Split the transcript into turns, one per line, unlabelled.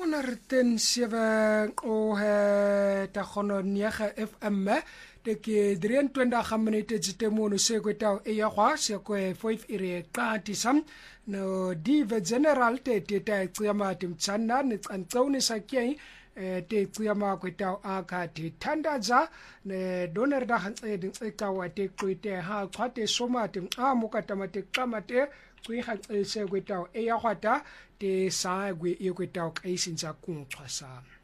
107 ta khono niaga FM te ke 23 minute tsetemono se kwetao e ya kwa se kwe 5 ire qati sam no dive general te ta tsiyama timtsana ne tsantsone sakye te tsiyama kwetao aka te thandaza ne doner da hantse din tsekawa te qwite ha qhwate somate amukatama te qamate kwi hantse se kwetao e ya kwata te sa gwe e kwetao kaisinza kunchwasa